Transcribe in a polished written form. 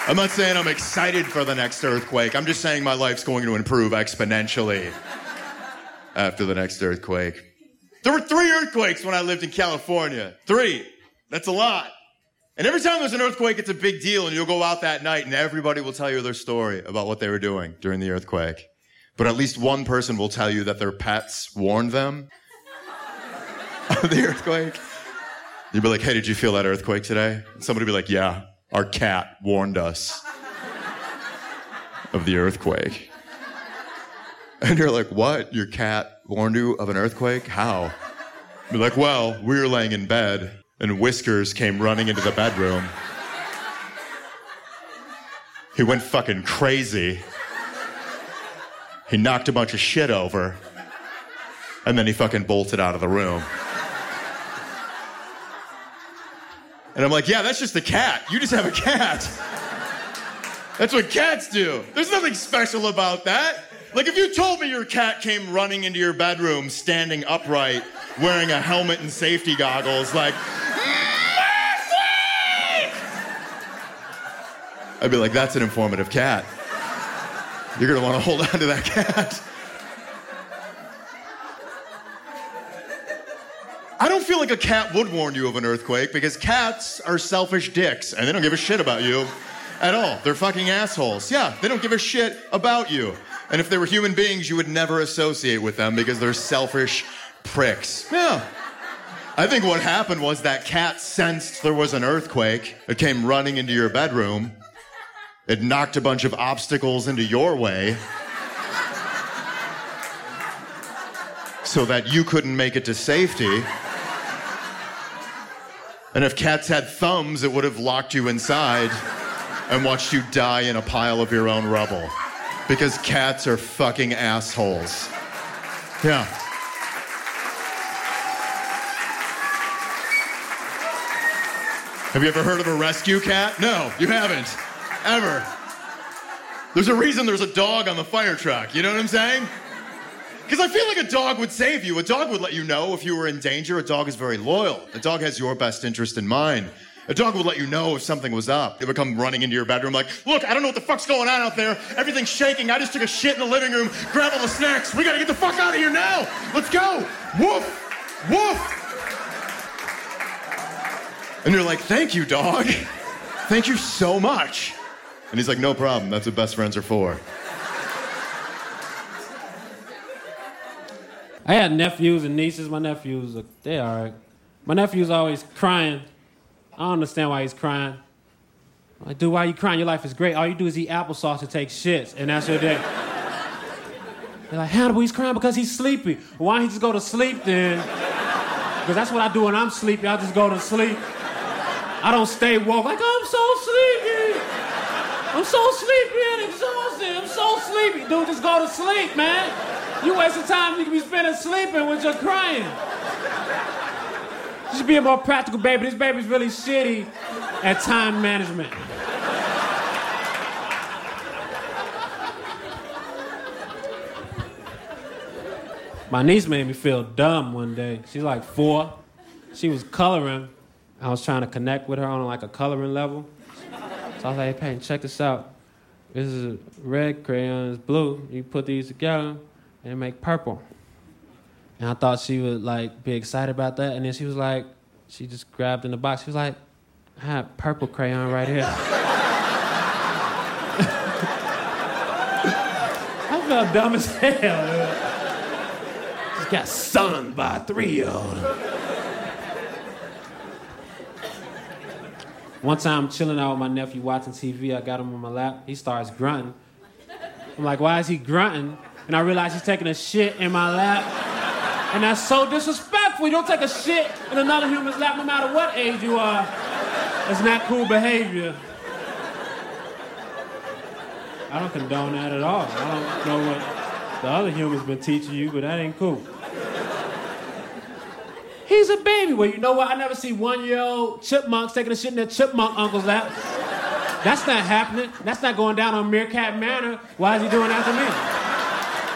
I'm not saying I'm excited for the next earthquake. I'm just saying my life's going to improve exponentially after the next earthquake. There were 3 earthquakes when I lived in California. 3. That's a lot. And every time there's an earthquake, it's a big deal, and you'll go out that night, and everybody will tell you their story about what they were doing during the earthquake. But at least one person will tell you that their pets warned them of the earthquake. You'd be like, hey, did you feel that earthquake today? And somebody would be like, yeah, our cat warned us of the earthquake. And you're like, what? Your cat warned you of an earthquake? How? You're like, well, we were laying in bed, and Whiskers came running into the bedroom. He went fucking crazy. He knocked a bunch of shit over, and then he fucking bolted out of the room. And I'm like, yeah, that's just a cat. You just have a cat. That's what cats do. There's nothing special about that. Like, if you told me your cat came running into your bedroom, standing upright, wearing a helmet and safety goggles, like, I'd be like, that's an informative cat. You're gonna want to hold on to that cat. I don't feel like a cat would warn you of an earthquake because cats are selfish dicks and they don't give a shit about you at all. They're fucking assholes. Yeah, they don't give a shit about you. And if they were human beings, you would never associate with them because they're selfish pricks. Yeah. I think what happened was that cat sensed there was an earthquake. It came running into your bedroom. It knocked a bunch of obstacles into your way so that you couldn't make it to safety. And if cats had thumbs, it would have locked you inside and watched you die in a pile of your own rubble. Because cats are fucking assholes. Yeah. Have you ever heard of a rescue cat? No, you haven't. Ever. There's a reason there's a dog on the fire truck. You know what I'm saying? Because I feel like a dog would save you. A dog would let you know if you were in danger. A dog is very loyal. A dog has your best interest in mind. A dog would let you know if something was up. It would come running into your bedroom like, look, I don't know what the fuck's going on out there. Everything's shaking. I just took a shit in the living room. Grab all the snacks. We gotta get the fuck out of here now. Let's go. Woof. Woof. And you're like, thank you, dog. Thank you so much. And he's like, no problem. That's what best friends are for. I had nephews and nieces. My nephews, they all right. My nephew's always crying. I don't understand why he's crying. I'm like, dude, why are you crying? Your life is great. All you do is eat applesauce and take shits, and that's your day. They're like, Hannibal, he's crying because he's sleepy. Why don't he just go to sleep then? Because that's what I do when I'm sleepy. I just go to sleep. I don't stay woke. Like, I'm so sleepy. I'm so sleepy and exhausted. I'm so sleepy. Dude, just go to sleep, man. You wasting time you can be spending sleeping when you're crying. You should be a more practical baby. This baby's really shitty at time management. My niece made me feel dumb one day. She's like 4. She was coloring. I was trying to connect with her on like a coloring level. So I was like, hey, Peyton, check this out. This is a red crayon, it's blue. You put these together and make purple. And I thought she would like be excited about that. And then she was like, she just grabbed in the box. She was like, I have purple crayon right here. I felt dumb as hell. Just got sunned by a 3-year-old. One time I'm chilling out with my nephew watching TV. I got him on my lap. He starts grunting. I'm like, why is he grunting? And I realize he's taking a shit in my lap. And that's so disrespectful. You don't take a shit in another human's lap no matter what age you are. It's not cool behavior. I don't condone that at all. I don't know what the other humans been teaching you, but that ain't cool. He's a baby. Well, you know what? I never see 1-year-old chipmunks taking a shit in their chipmunk uncle's lap. That's not happening. That's not going down on Meerkat Manor. Why is he doing that to me?